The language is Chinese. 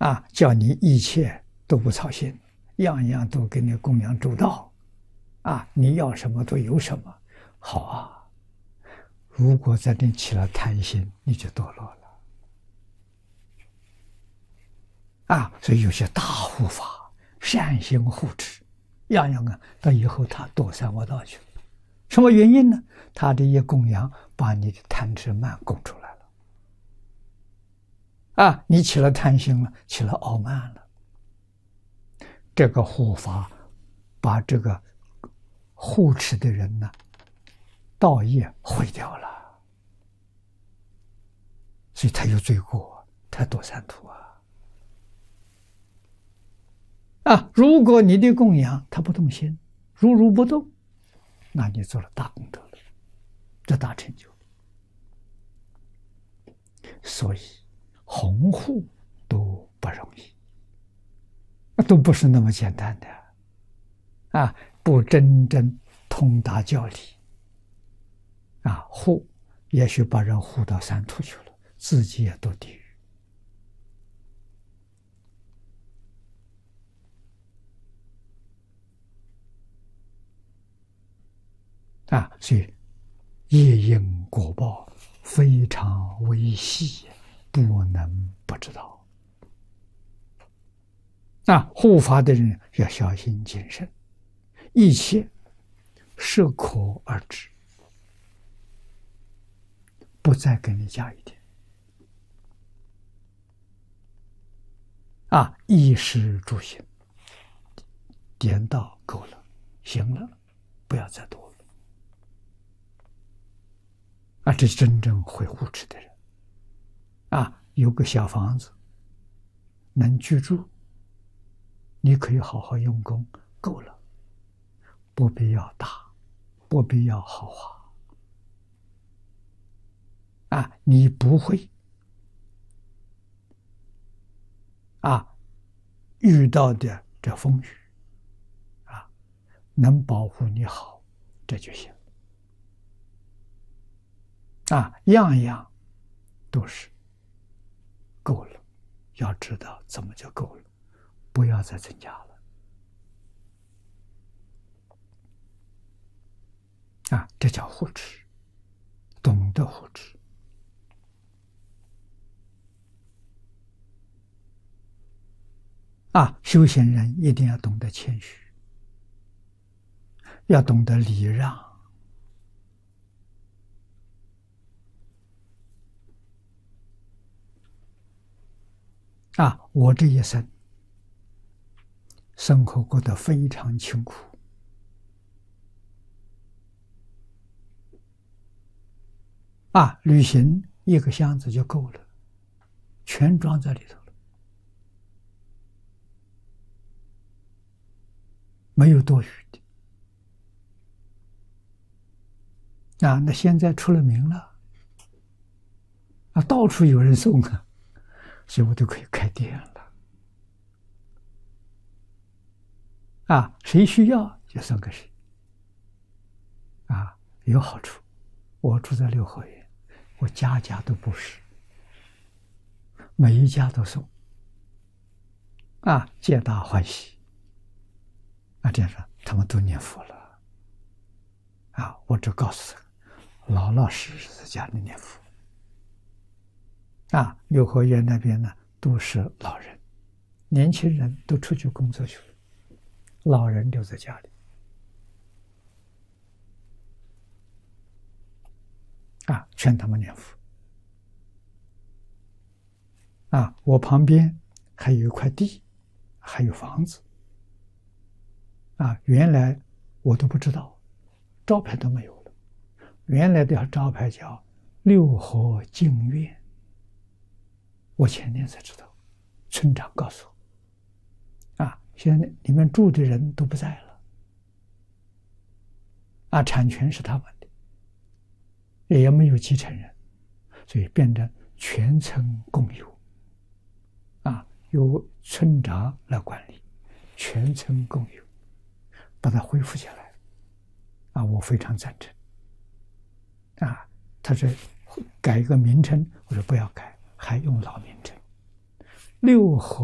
叫你一切都不操心，样样都给你供养周到，你要什么都有什么，好啊！如果在你起了贪心，你就堕落了所以有些大护法善行护持，样样到以后他堕三恶道去了。什么原因呢？他的一供养把你的贪嗔慢供出来了你起了贪心了，起了傲慢了，这个护法把这个护持的人呢道业毁掉了，所以他有罪过，他堕三途如果你的供养他不动心，如不动，那你做了大功德了，这大成就。所以弘护都不容易，都不是那么简单的不真正通达教理护也许把人护到三途去了，自己也堕地狱所以业因果报非常微细，不能不知道护法的人要小心谨慎，一切适可而止，不再给你加一点衣食住行点到够了，行了，不要再多了这是真正会护持的人有个小房子能居住，你可以好好用功，够了，不必要大，不必要豪华你不会遇到的这风雨能保护你好，这就行样样都是够了，要知道怎么就够了，不要再增加了这叫护持，懂得护持修行人一定要懂得谦虚，要懂得礼让我这一生生活过得非常清苦旅行一个箱子就够了，全装在里头了，没有多余的那现在出了名了到处有人送所以我都可以开店了谁需要就送给谁有好处。我住在六合院，我家家都布施，每一家都送皆大欢喜这样说他们都念佛了我只告诉他老老实实在家里念佛六合院那边呢都是老人，年轻人都出去工作去了，老人留在家里劝他们念佛我旁边还有一块地，还有房子原来我都不知道，招牌都没有了，原来的招牌叫六合净院，我前年才知道，村长告诉我现在里面住的人都不在了产权是他们的，也没有继承人，所以变成全村共有由村长来管理，全村共有，把它恢复起来我非常赞成他说改一个名称，我说不要改，还用老名称六合